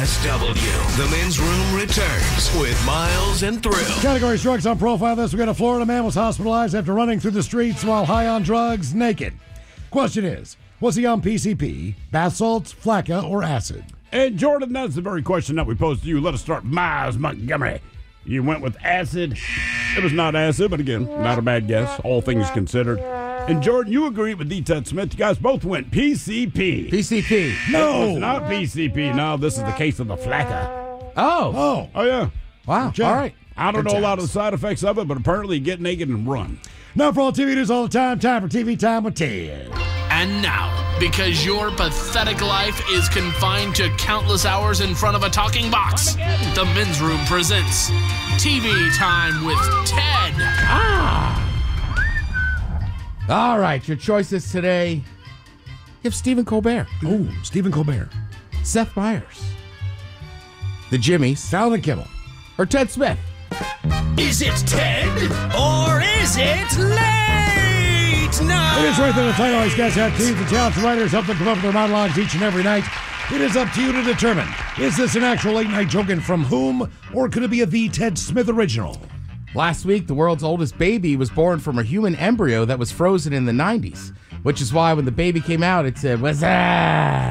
MSW. The Men's Room returns with Miles and Thrill. Category strikes on profile this weekend. A Florida man was hospitalized after running through the streets while high on drugs, naked. Question is, was he on PCP, bath salts, flakka, or acid? And Jordan, that's the very question that we posed to you. Let us start. Miles Montgomery. You went with acid. It was not acid, but again, not a bad guess, all things considered. And Jordan, you agreed with D. Ted Smith. You guys both went PCP. PCP. No. It's not PCP. No, this is the case of the flakka. Oh, yeah. wow. Good job. All right. I don't know a lot of the side effects of it, but apparently get naked and run. Now for all TV news all the time for TV Time with Ted. And now, because your pathetic life is confined to countless hours in front of a talking box, the Men's Room presents TV Time with Ted. All right, your choices today. You have Stephen Colbert, Oh, Stephen Colbert. Seth Meyers, the Jimmies, Fallon and Kimmel. or Ted Smith. Is it Ted or is it late night? It is right there. The title always guys have teams and talented writers help them come up with their monologues each and every night. It is up to you to determine, is this an actual late night joke and from whom, or could it be a The Ted Smith original? Last week, the world's oldest baby was born from a human embryo that was frozen in the 90s, which is why when the baby came out, it said, "What's that?"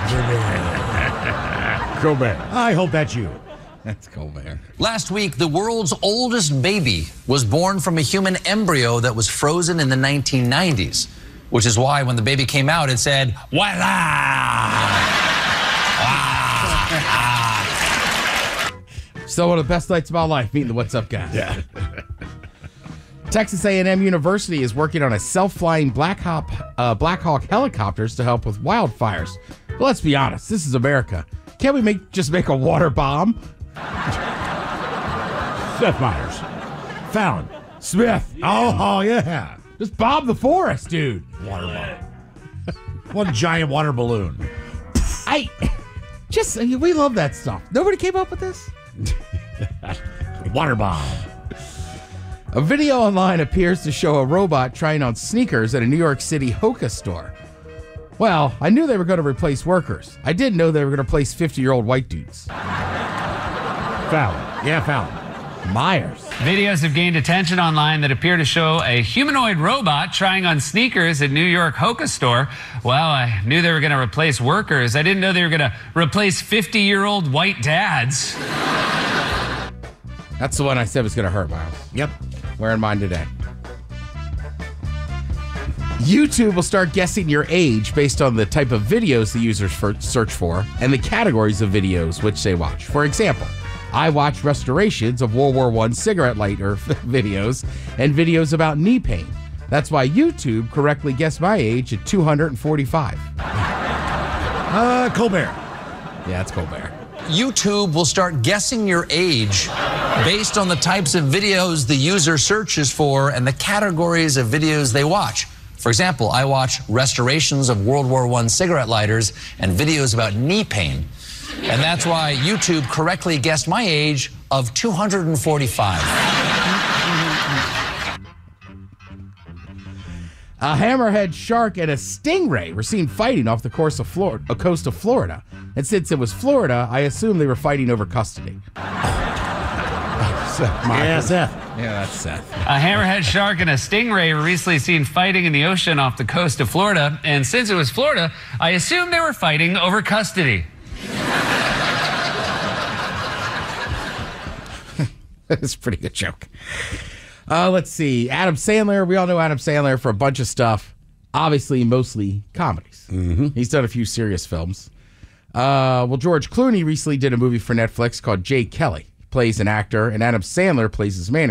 Colbert. I hope that's you. That's Colbert. Last week, the world's oldest baby was born from a human embryo that was frozen in the 1990s, which is why when the baby came out, it said, "Voila!" Still one of the best nights of my life, meeting the What's Up guys. Yeah. Texas A&M University is working on a self-flying Black Hawk helicopters to help with wildfires. But let's be honest, this is America. Can't we just make a water bomb? Seth Meyers. Fallon. Smith. Oh, yeah. Just bomb the forest, dude. Water balloon. One giant water balloon. We love that stuff. Nobody came up with this? Water bomb. A video online appears to show a robot trying on sneakers at a New York City Hoka store. Well, I knew they were going to replace workers. I didn't know they were going to replace 50-year-old white dudes. Fallon. Yeah, Fallon. Myers. Videos have gained attention online that appear to show a humanoid robot trying on sneakers at New York Hoka store. Well, I knew they were going to replace workers. I didn't know they were going to replace 50-year-old white dads. That's the one I said was going to hurt, Miles. Yep. Wearing mine today. YouTube will start guessing your age based on the type of videos the users search for and the categories of videos which they watch. For example, I watch restorations of World War I cigarette lighter videos and videos about knee pain. That's why YouTube correctly guessed my age at 245. Colbert. Yeah, it's Colbert. YouTube will start guessing your age based on the types of videos the user searches for and the categories of videos they watch. For example, I watch restorations of World War I cigarette lighters and videos about knee pain. And that's why YouTube correctly guessed my age of 245. A hammerhead shark and a stingray were seen fighting off the coast of Florida. And since it was Florida, I assume they were fighting over custody. Yeah, Seth. Yeah, that's Seth. A hammerhead shark and a stingray were recently seen fighting in the ocean off the coast of Florida. And since it was Florida, I assume they were fighting over custody. That's a pretty good joke. Let's see. Adam Sandler. We all know Adam Sandler for a bunch of stuff. Obviously, mostly comedies. Mm-hmm. He's done a few serious films. George Clooney recently did a movie for Netflix called Jay Kelly. He plays an actor, and Adam Sandler plays his manager.